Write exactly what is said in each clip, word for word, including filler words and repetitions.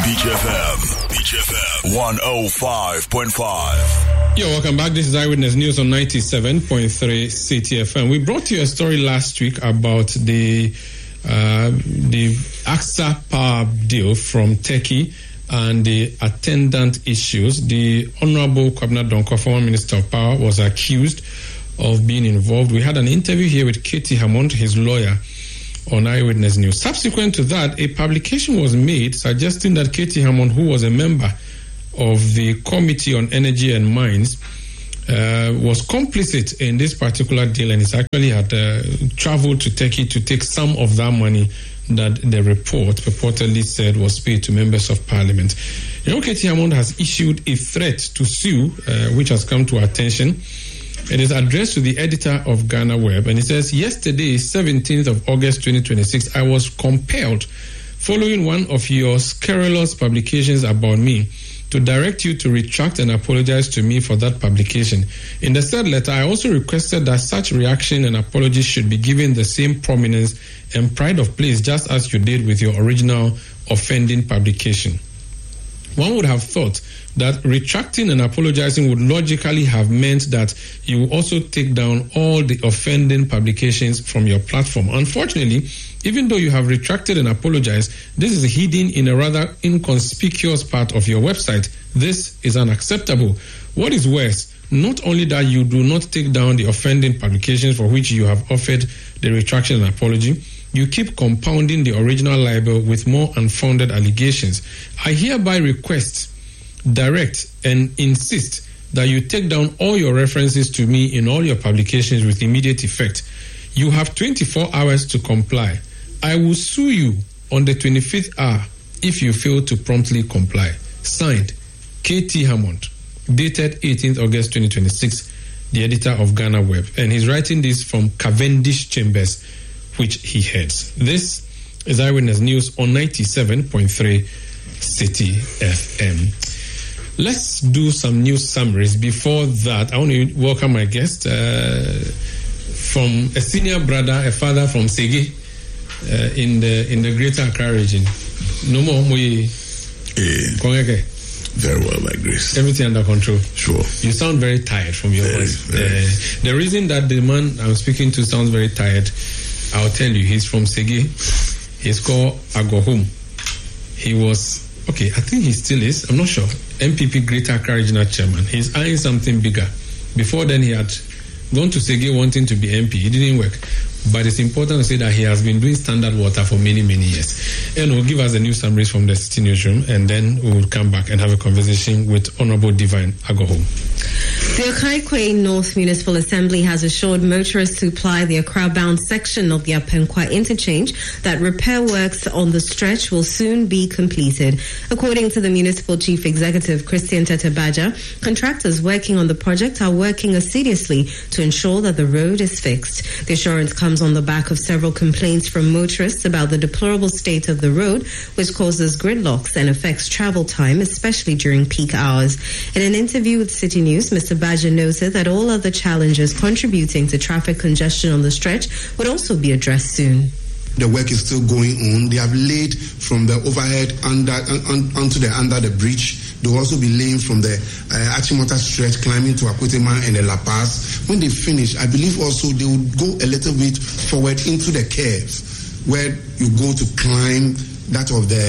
Beach F M, Beach F M, one oh five point five. Yo, welcome back. This is Eyewitness News on ninety-seven point three C T F M. We brought you a story last week about the uh, the A C S A power deal from Turkey and the attendant issues. The Honorable Kwabena Donkor, former Minister of Power, was accused of being involved. We had an interview here with Katie Hammond, his lawyer, on Eyewitness News. Subsequent to that, a publication was made suggesting that Katie Hammond, who was a member of the Committee on Energy and Mines, uh, was complicit in this particular deal, and he's actually had uh, traveled to Turkey to take some of that money that the report purportedly said was paid to members of parliament. You know, Katie Hammond has issued a threat to sue, uh, which has come to our attention. It is addressed to the editor of Ghana Web, and it says, yesterday, seventeenth of August twenty twenty-six, I was compelled, following one of your scurrilous publications about me, to direct you to retract and apologize to me for that publication. In the said letter, I also requested that such reaction and apology should be given the same prominence and pride of place just as you did with your original offending publication. One would have thought that retracting and apologizing would logically have meant that you will also take down all the offending publications from your platform. Unfortunately, even though you have retracted and apologized, this is hidden in a rather inconspicuous part of your website. This is unacceptable. What is worse, not only that you do not take down the offending publications for which you have offered the retraction and apology, you keep compounding the original libel with more unfounded allegations. I hereby request, direct, and insist that you take down all your references to me in all your publications with immediate effect. You have twenty-four hours to comply. I will sue you on the twenty-fifth hour if you fail to promptly comply. Signed, K T Hammond, dated eighteenth of August twenty twenty-six, the editor of Ghana Web. And he's writing this from Cavendish Chambers, which he heads. This is Eyewitness News on ninety-seven point three City F M. Let's do some news summaries. Before that, I want to welcome my guest uh, from a senior brother, a father from Segi uh, in the in the Greater Accra region. No more, we. Yeah. Very well, by grace. Everything under control. Sure. You sound very tired from your very, voice. Very. Uh, the reason that the man I'm speaking to sounds very tired, I'll tell you. He's from Segi. He's called Agohum. He was, okay, I think he still is, I'm not sure, M P P Greater Accra Regional Chairman. He's eyeing something bigger. Before then, he had gone to Segi wanting to be M P. It didn't work. But it's important to say that he has been doing Standard Water for many, many years. And he'll give us the news summaries from the city newsroom, and then we will come back and have a conversation with Honorable Divine Agohum. The Okaikwe North Municipal Assembly has assured motorists who ply the Accra-bound section of the Apenkwa interchange that repair works on the stretch will soon be completed. According to the Municipal Chief Executive, Christian Tetebaja, contractors working on the project are working assiduously to ensure that the road is fixed. The assurance comes on the back of several complaints from motorists about the deplorable state of the road, which causes gridlocks and affects travel time, especially during peak hours. In an interview with City News, Mister Baja noted that all other challenges contributing to traffic congestion on the stretch would also be addressed soon. The work is still going on. They have laid from the overhead under un, onto the under the bridge. They will also be laying from the uh, Achimota stretch, climbing to Akwetema and the La Paz. When they finish, I believe also they will go a little bit forward into the curve where you go to climb that of the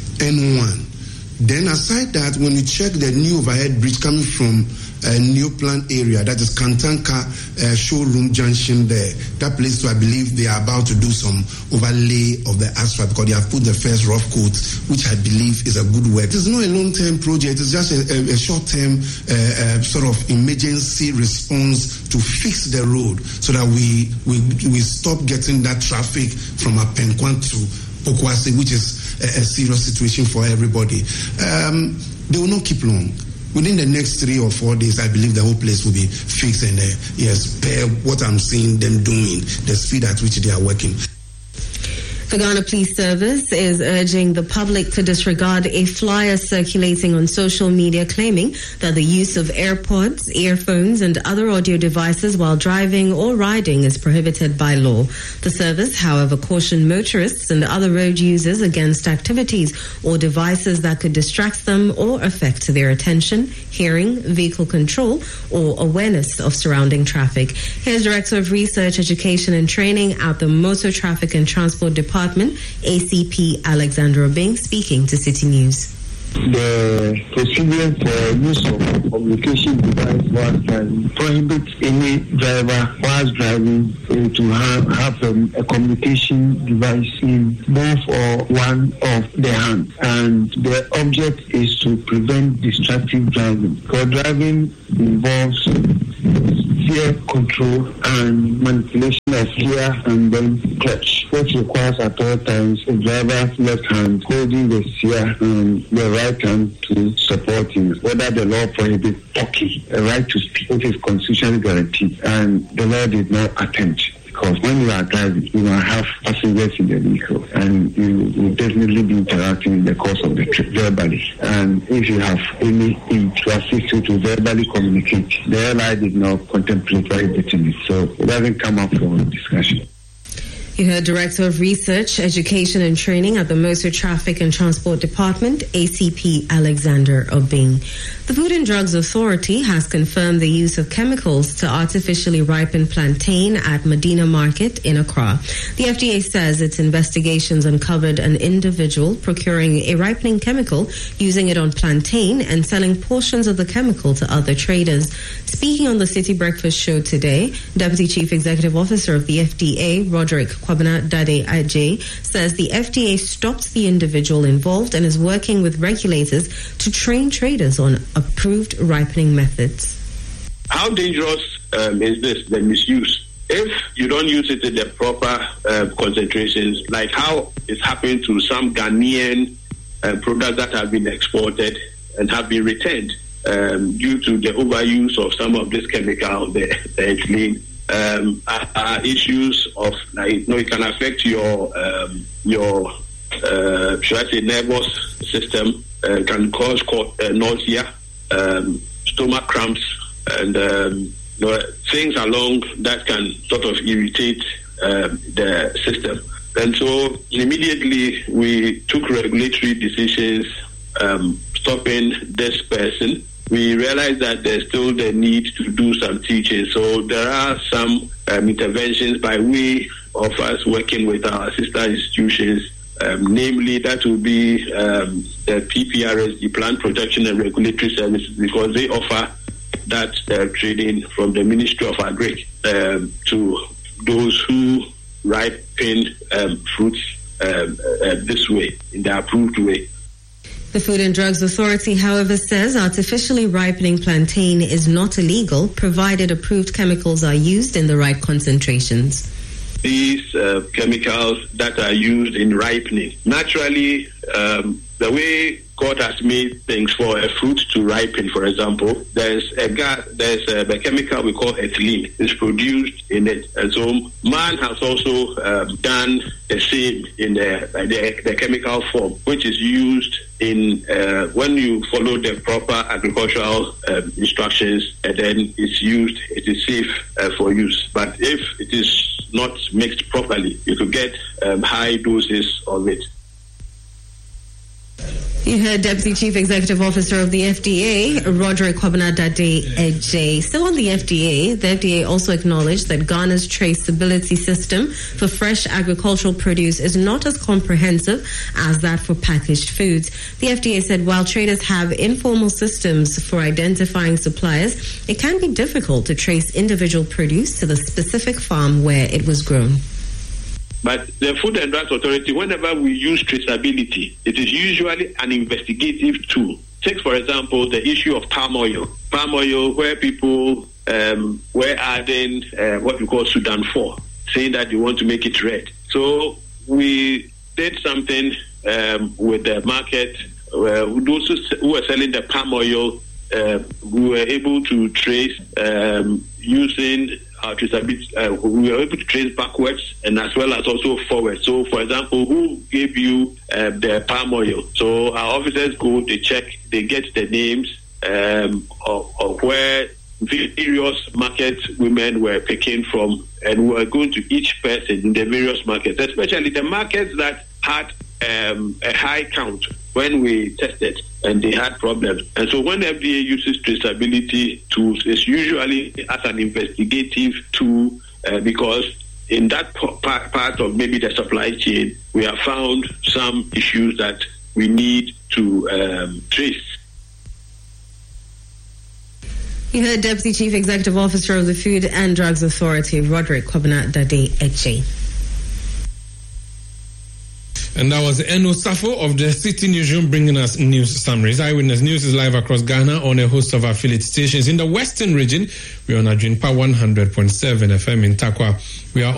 N one. Then aside that, when you check the new overhead bridge coming from a new plant area, that is Kantanka uh, showroom junction there, that place too, I believe they are about to do some overlay of the asphalt because they have put the first rough coat, which I believe is a good work. It's not a long-term project, it's just a, a, a short-term uh, uh, sort of emergency response to fix the road so that we we, we stop getting that traffic from Apenkwan to Pokwase, which is a, a serious situation for everybody. Um, they will not keep long. Within the next three or four days, I believe the whole place will be fixed and, uh, yes, per what I'm seeing them doing, the speed at which they are working. The Ghana Police Service is urging the public to disregard a flyer circulating on social media claiming that the use of AirPods, earphones, and other audio devices while driving or riding is prohibited by law. The service, however, cautioned motorists and other road users against activities or devices that could distract them or affect their attention, hearing, vehicle control, or awareness of surrounding traffic. Here's Director of Research, Education and Training at the Motor Traffic and Transport Department, A C P Alexander Obeng, speaking to City News. The procedure for use of communication device while driving prohibits any driver whilst driving uh, to have, have um, a communication device in both or one of the hands, and the object is to prevent distracted driving. For driving involves steer control and manipulation of gear and then clutch, which requires at all times a driver's left hand holding the steer and the right hand to support him. Whether the law prohibits talking, a right to speak, which is constitutionally guaranteed, and the law did not attempt. Because when you are driving, you will have passengers in the vehicle, and you will definitely be interacting in the course of the trip verbally. And if you have any need to assist you to verbally communicate, the L I did not contemplate prohibiting it, so it doesn't come up for discussion. You heard Director of Research, Education and Training at the Motor Traffic and Transport Department, A C P Alexander Obeng. The Food and Drugs Authority has confirmed the use of chemicals to artificially ripen plantain at Medina Market in Accra. The F D A says its investigations uncovered an individual procuring a ripening chemical, using it on plantain and selling portions of the chemical to other traders. Speaking on the City Breakfast Show today, Deputy Chief Executive Officer of the F D A, Roderick Kwabena Dade Ajay, says the F D A stopped the individual involved and is working with regulators to train traders on approved ripening methods. How dangerous um, is this, the misuse? If you don't use it in the proper uh, concentrations, like how it's happening to some Ghanaian uh, products that have been exported and have been returned um, due to the overuse of some of this chemical, the, the ethylene. Um, are, are issues of, like, you know, it can affect your um, your uh, should I say nervous system, uh, can cause uh, nausea, um, stomach cramps, and um, you know, things along that can sort of irritate um, the system. And so immediately we took regulatory decisions um, stopping this person. We realized that there's still the need to do some teaching. So there are some um, interventions by way of us working with our sister institutions, um, namely that will be um, the P P R S, the Plant Protection and Regulatory Services, because they offer that uh, training from the Ministry of Agri um, to those who ripen um, fruits um, uh, this way, in the approved way. The Food and Drugs Authority, however, says artificially ripening plantain is not illegal, provided approved chemicals are used in the right concentrations. These uh, chemicals that are used in ripening, naturally, um, the way God has made things for a fruit to ripen, for example, there's a gas, there's a, the chemical we call ethylene. It's produced in it, and so man has also um, done the same in the, the the chemical form, which is used in uh, when you follow the proper agricultural um, instructions, and then it's used. It is safe uh, for use. But if it is not mixed properly, you could get um, high doses of it. You heard Deputy Chief Executive Officer of the F D A, Roderick Kwabena Dade Ajay. Still on the F D A, the F D A also acknowledged that Ghana's traceability system for fresh agricultural produce is not as comprehensive as that for packaged foods. The F D A said while traders have informal systems for identifying suppliers, it can be difficult to trace individual produce to the specific farm where it was grown. But the Food and Drugs Authority, whenever we use traceability, it is usually an investigative tool. Take, for example, the issue of palm oil. Palm oil, where people um, were adding uh, what we call Sudan four, saying that they want to make it red. So we did something um, with the market. Uh, those who were selling the palm oil, uh, we were able to trace um, using our traceability, uh, we were able to trace backwards and as well as also forward. So, for example, who gave you uh, the palm oil? So our officers go, they check, they get the names um, of, of where various markets women were picking from, and we were going to each person in the various markets, especially the markets that had um, a high count when we tested and they had problems. And so when F D A uses traceability tools, it's usually as an investigative tool uh, because in that part, part of maybe the supply chain, we have found some issues that we need to um, trace. You heard Deputy Chief Executive Officer of the Food and Drugs Authority, Roderick Kwabena Dade Eche. And that was Eno Safo of the City Newsroom bringing us news summaries. Eyewitness News is live across Ghana on a host of affiliate stations. In the Western region, we're on Adwinpa one hundred point seven F M in Takwa. We are